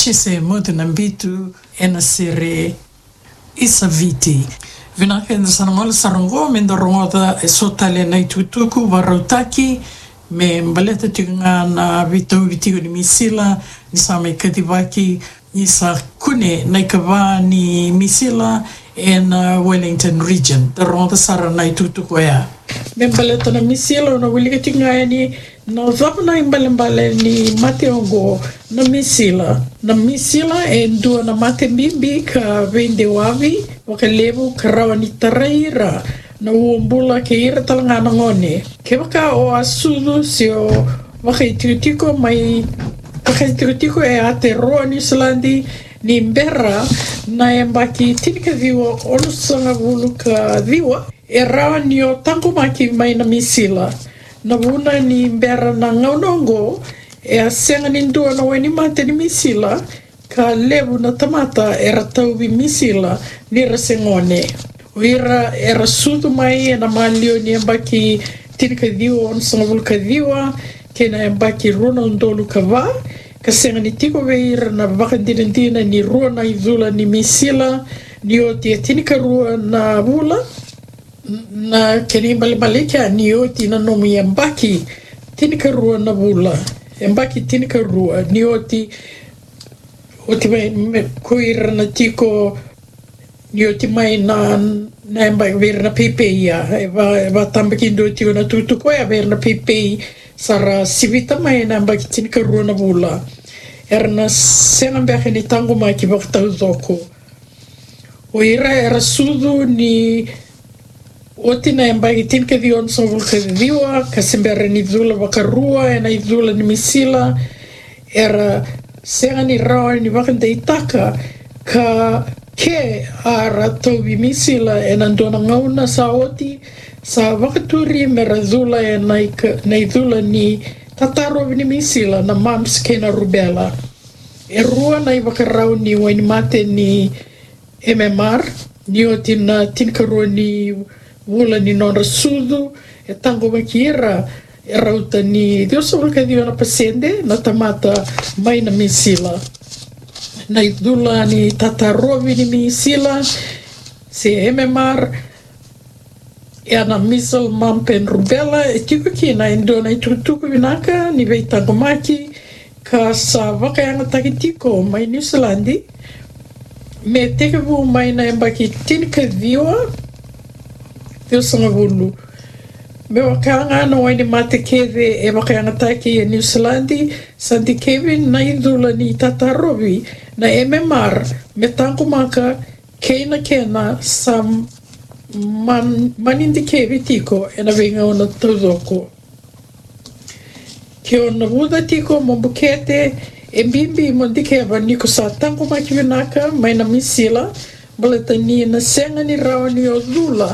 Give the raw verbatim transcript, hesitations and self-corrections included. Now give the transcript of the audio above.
chise modu na mbitu ena sere isa viti. Vinaka ina sanangola sarango mendo rongoda e sotale na itutuku warautaki me mbaleta tiga na vitau vitigo ni misila ni sa me kadivaki ni sa kune na ikava ni misila in uh, Wellington region. The rongoda sara na itutuku ea. Me mbaleta na misila na wilika tiga ni na vapa na imbale ni mate ongo na misila. Na misila e ndua na mate mbimbi ka vende wavi waka levu karawa ni taraira na uombula ke ira talangana ngone. Ke waka o asudu sio waka itirutiko mai waka itirutiko e ate roa ni Islandi ni mbera na embaki tinika viwa onu sanga vulu ka viwa e rawa ni o tango maki mai na misila. Na wuna ni mbera na ngaunongo e a senga ni ndua na weni mate ni misila ka levu na tamata e rataubi misila ni rasengone. Uira e rasudu mai e na malio ni embaki tinika diwa on sangavulu ka diwa ke na embaki runa undolu ka va ka senga ni tiko veira na vakandinandina ni rua na izula ni misila ni o tia tinika rua na vula na keni bali balika ni oti na nomi embaki tinika rua na vula embaki tinika rua ni oti oti mai kuira na tiko ni oti mai na na embaki vera na pepe ia e va e va tambaki ndo tiko na tutu ko ya vera na pepe sara sivita mai na embaki tinika rua na vula era na sena mbaki ni tango mai ki vakta uzoko o ira era sudu ni oti na embaki tinika dion sa vulka diwa kasembera ni zula wakarua e na izula ni misila era senga ni rawa ni wakanda itaka ka ke ara tobi misila e na ndona ngauna sa oti sa wakaturi mera zula e na, na izula ni tataro ni misila na mams ke na rubela e rua na iwakarau ni waini mate ni M M R ni oti na tinika rua ni wula ni nona sudu e tango makira e rauta ni diosa wala diwa na pasende na tamata mai na misila na idula ni tatarovi ni misila se M M R e ana misal mampen rubela e tiko ki na indo na itutuku vinaka ni vei tango maki ka sa waka yanga takitiko mai New Zealandi me teke vu mai na embaki tinika diwa Deus sanga vulu. Me wakanga na waini mate keve e wakanga taki e New Zealandi santi keve na idula ni tatarovi na M M R me tango maka keina kena sa man, manindi keve tiko e na venga ona tauzoko. Ke ona wuda tiko mambukete e mbimbi mondike ava niko sa tango maki vinaka mai na misila baleta ni na senga ni rawa ni o zula